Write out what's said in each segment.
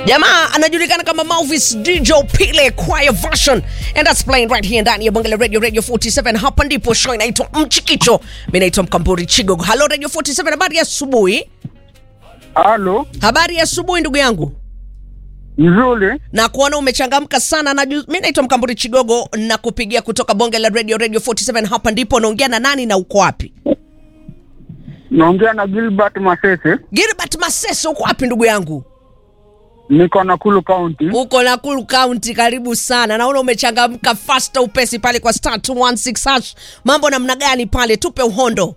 Jamaa anajulikana kama Malvis DJ Pile Choir version, and that's playing right here ndani ya Bongo Radio 47. Hapa ndipo show inaitwa Mchikicho. Mimi naitwa Mkamburi Chigogo. Hello Radio 47, habari ya asubuhi. Halo. Habari ya asubuhi ndugu yangu. Nzuri. Na kuona umechangamka sana na mimi naitwa Mkamburi Chigogo na kupigia kutoka Bongo Radio 47. Hapa ndipo naongea na nani na uko wapi? Naongea na Gilbert Masese. Gilbert Masese, uko wapi ndugu yangu? Niko Nakuru County. Uko Nakuru County, karibu sana. Naona umechangamka faster upesi pale kwa star 216 hash. Mambo namna gani pale? Tupe uhondo.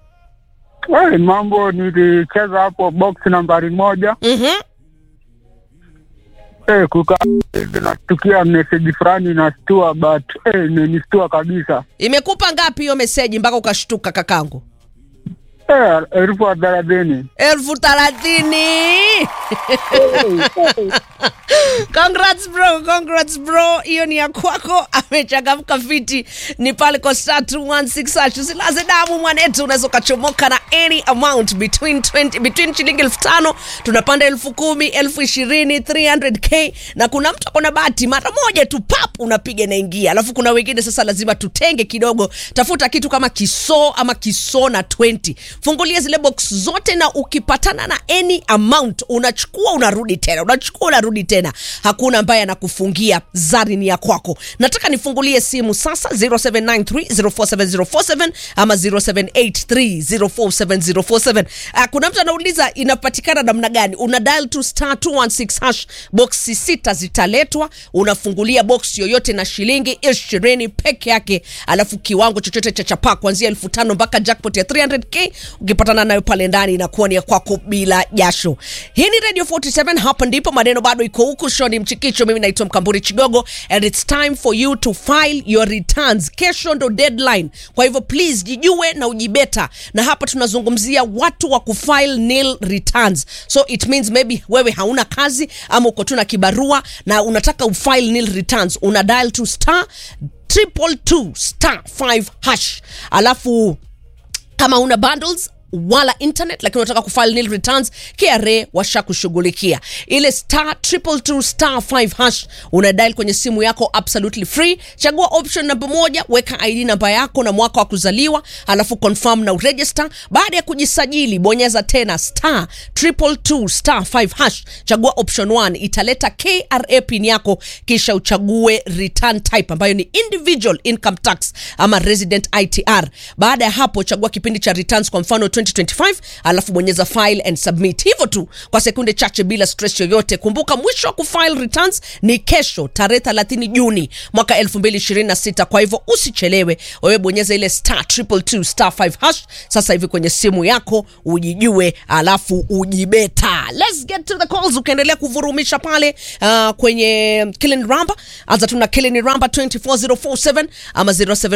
Mambo nilicheza hapo box nambari 1. Tukia message fulani na stua but imenistua kabisa. Imekupa ngapi hiyo message mpaka ukashtuka kakangu? 30,000. 30,000. Congrats bro. Hiyo ni ya kwako. Amechangamka fiti. Ni pale kwa star 216. Usilaze damu mwanetu, unaweza kuchomoka na any amount between shilingi 5,000 tunapanda 10,000, 20,000, 300k, na kuna mtu akona bahati mara moja tu pap unapiga na ingia. Alafu kuna wengine sasa lazima tutenge kidogo. Tafuta kitu kama kiso ama kiso na 20. Fungulia zile box zote na ukipatana na any amount unachukua unarudi tena. Hakuna ambaye anakufungia, zari ni ya kwako. Nataka nifungulie simu sasa 0793047047 ama 0783047047. Kuna mtu anauliza inapatikana namna gani? Una dial to star 216 hash, box 6 zitaletwa, unafungulia box yoyote na shilingi 20 peke yake, alafu kiwango chochote cha chapa kuanzia 5,000 mpaka jackpot ya 300k ukipatana nayo pale ndani inakuwa ni ya kwako bila jasho. Hii ni Radio 47, hapa ndipo maneno bado iko huku. Show ni Mchikicho, mimi naitwa Mkamburi Chigogo, and it's time for you to file your returns. Kesho ndo deadline, kwa hivyo please jijue na ujibeta. Na hapa tunazungumzia watu wa kufile nil returns, so it means maybe wewe hauna kazi ama uko tu na kibarua na unataka ufile nil returns. Una dial to star 222 star 5 hash, alafu kama una bundles wala internet lakini unataka kufile nil returns, KRA washakushughulikia. Ile star 222 star 5 hash una dial kwenye simu yako absolutely free. Chagua option namba 1, weka ID namba yako na mwaka wa kuzaliwa, alafu confirm na register. Baada ya kujisajili bonyeza tena star 222 star 5 hash, chagua option 1, italeta KRA pin yako, kisha uchague return type ambayo ni individual income tax ama resident ITR. Baada ya hapo chagua kipindi cha returns, kwa mfano 2025, alafu bonyeza file and submit. Hivyo tu kwa sekunde chache bila stress yoyote. Kumbuka mwisho wa kufile returns ni kesho tarehe 30 Juni mwaka 2026. Kwa hivyo usichelewe. Wewe bonyeza ile star 222 star 5 hash sasa hivi kwenye simu yako, ujijue alafu ujibeta. Let's get to the calls. Ukiendelea kuvurumisha pale kwenye Killing Ramba, anza tuna Killing Ramba 24047 ama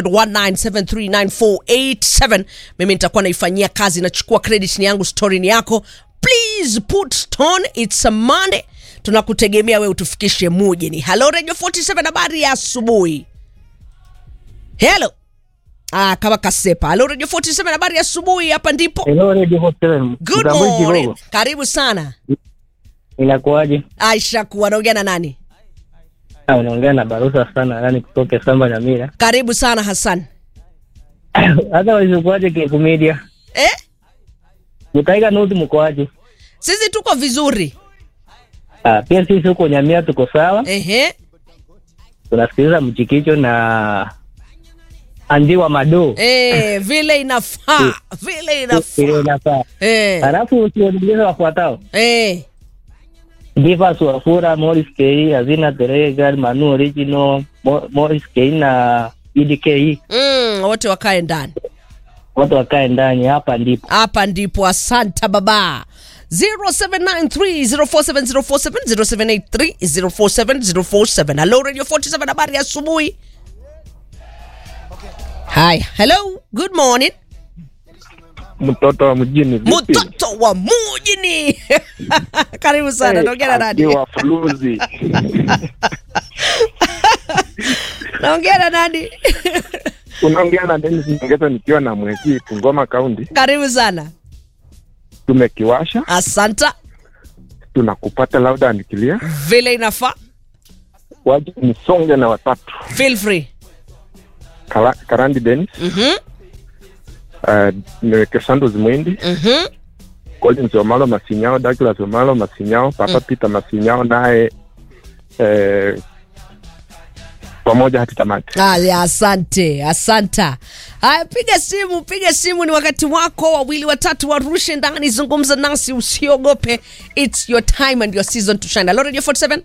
0719739487. Mimi nitakuwa naifanyia kazi, nachukua credit ni yangu, story ni yako. Please put stone, it's a Monday. Tunakutegemea wewe utufikishe muje. Ni Hello Radio 47, habari ya asubuhi. Hello. Kama kasepa. Hello Radio 47, habari ya asubuhi, hapa ndipo. Hello Radio 47. Good morning. Karibu sana. Inakuaje? Aisha, kuanaongea na nani? Unaongea na Barusa sana, nani kutoka Samba na Mira. Karibu sana Hassan. Hata wazikuaje kwa media? Mtaiga nusu mkoaje? Sisi tuko vizuri. Pia sisi huko Nyamia tuko sawa. Tunasikiliza Mchikicho na Andiwa Mado. Vile inafaa. Alafu usiongeze wafuatao. Diva Suafura, Morris K, Azina Terega, Manu Original, Morris K na EDK. Wote wakae ndani. Hapa ndipo. Asante baba. 0793047047 0783047047. Hello Radio 47, habari ya asubuhi. Hi. Hello. Good morning. Mtoto wa mjini. Karibu sana. Naongea na nani? Wa Fuluzi. Naongea na nani? Unaongea na Dennis Ngeza nikiwa na Mwezi Bungoma County. Karibu sana. Tumekiwasha. Asante. tunakupata lauda and clear. Vile inafaa. Waje nisonge na watatu. Feel free. Karandi Dennis. Niweke Santos Mwindi. Collins Omalo Masinyao, Douglas Omalo Masinyao, Papa Peter Masinyao naye pamoja hadi tamati. Asante. Haya, piga simu, ni wakati wako. Wawili watatu warushe ndani, zungumza nasi, usiogope. It's your time and your season to shine. Hello Radio 47.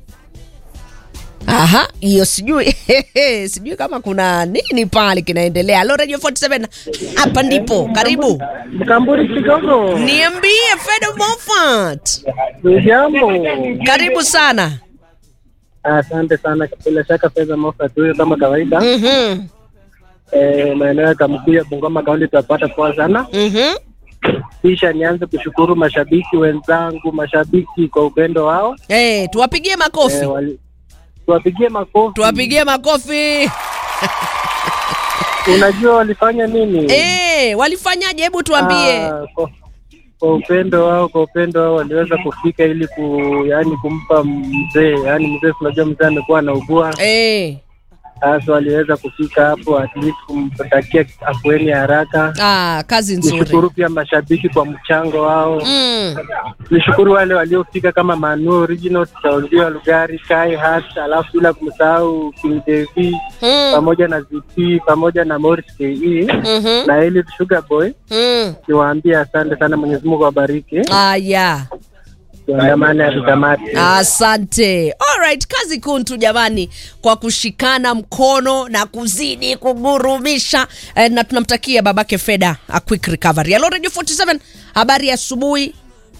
Hiyo sijui kama kuna nini pale kinaendelea. Hello Radio 47. Hapa ndipo. Karibu. Mkamburi kidogo. Niambie Feda Moffat. Jambo. Karibu sana. Asante sana, bila shaka Feda Moffat huyo kama kawaida. Maeneo ya Kamkuya Bungoma Kaunti tutapata kwa sana. Kisha nianze kushukuru mashabiki wenzangu, mashabiki kwa upendo wao. Tuwapigie makofi. Tuwapigie makofi. Unajua walifanya nini? Walifanyaje? Hebu tuambie. Kwa upendo wao waliweza kufika ili kumpa mzee, mzee tunajua mzee amekuwa anaugua. Sasa waliweza kufika hapo at least kumtakia afueni haraka. Kazi nzuri. Nishukuru pia mashabiki kwa mchango wao. Nishukuru wale waliofika kama Manu Original, Taulio Lugari, Kai Hat, alafu bila kumsahau King Devi, pamoja na ZP, pamoja na Morris KE, na Elite Sugar Boy. Niwaambie asante sana, Mwenyezi Mungu awabariki. Asante. Alright, kazi kuntu jamani, kwa kushikana mkono na kuzidi kugurumisha, na tunamtakia babake Feda a quick recovery. Hello Radio 47. Habari ya asubuhi.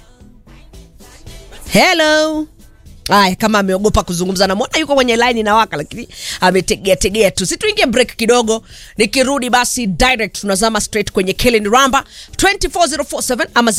Hello. Kama ameogopa kuzungumza na mwana yuko kwenye line inawaka, lakini ametegea tu. Situingie break kidogo. Nikirudi basi direct tunazama straight kwenye Kellen Ramba 24047 ama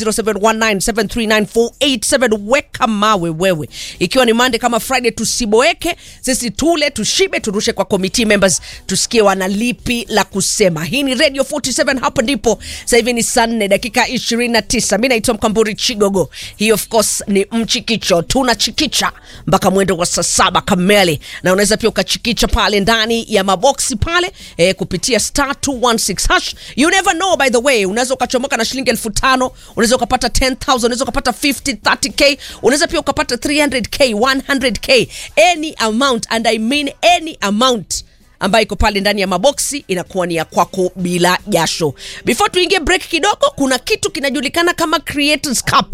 0719739487. Weka mawe wewe. Ikiwa ni Monday kama Friday, tusiboeke. Sisi tule, tushibe, turushe kwa committee members, tusikie wana lipi la kusema. Hii ni Radio 47, hapa ndipo. Sasa hivi ni saa 4 dakika 29. Mimi naitwa Mkamburi Chigogo. Hii of course ni Mchikicho. Tunachikicha mpaka mwendo wa saa 7 kamili, na unaweza pia ukachikicha pale ndani ya maboksi pale kupitia *216#. You never know, by the way, unaweza ukachomoka na shilingi 5,000, unaweza ukapata 10,000, unaweza ukapata 50, 30k, unaweza pia ukapata 300k, 100k, any amount, and I mean any amount ambayo iko pale ndani ya maboksi inakuwa ni ya kwako bila jasho. Before tuingie break kidogo, kuna kitu kinajulikana kama Creators Cup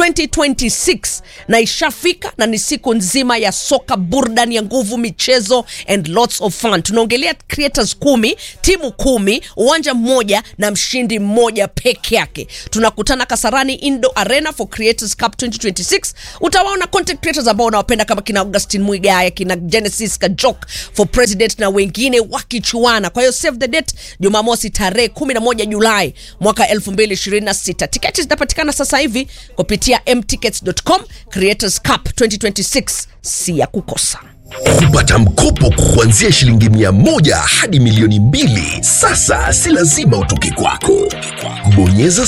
2026 na ishafika, na ni siku nzima ya soka, burudani ya nguvu, michezo and lots of fun. Tunaongelea creators 10, timu 10, uwanja mmoja na mshindi mmoja peke yake. Tunakutana Kasarani Indo Arena for Creators Cup 2026. Utawaona content creators ambao unawapenda kama kina Augustine Muigaya, kina Genesis Kajok for President na wengine wakichuana. Kwa hiyo save the date, Jumamosi tarehe 11 Julai mwaka 2026. Tiketi zinapatikana sasa hivi kupitia mtickets.com. Creators Cup 2026 si ya kukosa. Kupata mkopo kuanzia shilingi 100 hadi milioni 2 sasa si lazima utoke kwako. Bonyeza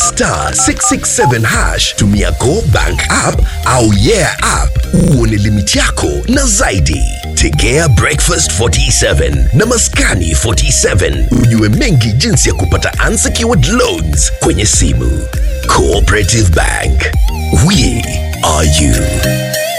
*667#, tumia Go Bank app au Yeah app uone limit yako na zaidi. Tegea Breakfast 47 na Maskani 47 ujue mengi jinsi ya kupata unsecured loans kwenye simu. Cooperative Bank, we are you.